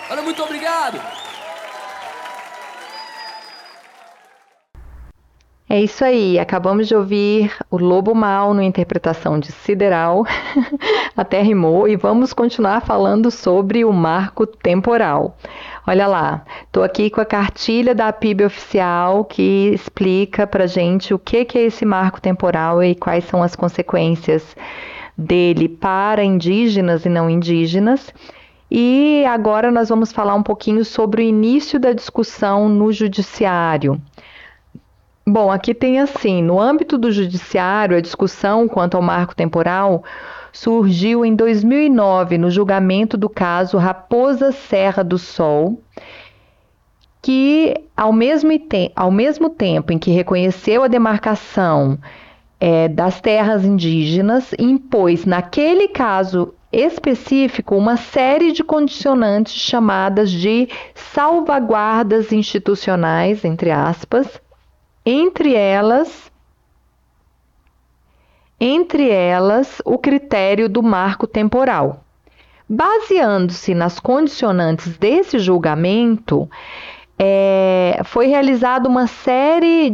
Olha, muito obrigado. É isso aí, acabamos de ouvir o Lobo Mal na interpretação de Sideral, até rimou, e vamos continuar falando sobre o marco temporal. Olha lá, estou aqui com a cartilha da PIB oficial que explica pra gente o que é esse marco temporal e quais são as consequências dele para indígenas e não indígenas. E agora nós vamos falar um pouquinho sobre o início da discussão no judiciário. Bom, aqui tem assim, no âmbito do judiciário, a discussão quanto ao marco temporal surgiu em 2009, no julgamento do caso Raposa Serra do Sol, que, ao mesmo tempo em que reconheceu a demarcação das terras indígenas, impôs, naquele caso específico, uma série de condicionantes chamadas de salvaguardas institucionais, entre aspas, entre elas, o critério do marco temporal. Baseando-se nas condicionantes desse julgamento, foi realizada uma série